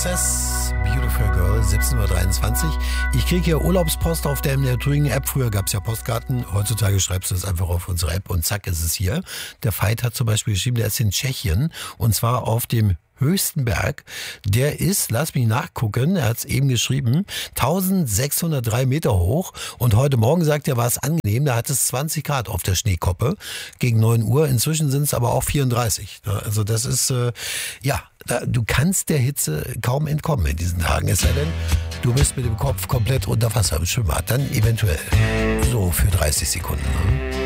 Success, Beautiful Girl, 17:23 Uhr. Ich kriege hier Urlaubspost auf der MDR Thüringen App. Früher gab es ja Postkarten. Heutzutage schreibst du es einfach auf unsere App und zack ist es hier. Der Veit hat zum Beispiel geschrieben, der ist in Tschechien und zwar auf dem höchsten Berg. Der ist, lass mich nachgucken, er hat es eben geschrieben, 1603 Meter hoch und heute Morgen, sagt er, war es angenehm, da hat es 20 Grad auf der Schneekoppe gegen 9 Uhr. Inzwischen sind es aber auch 34. Also das ist, du kannst der Hitze kaum entkommen in diesen Tagen, es sei denn, du bist mit dem Kopf komplett unter Wasser im Schwimmbad, dann eventuell so für 30 Sekunden.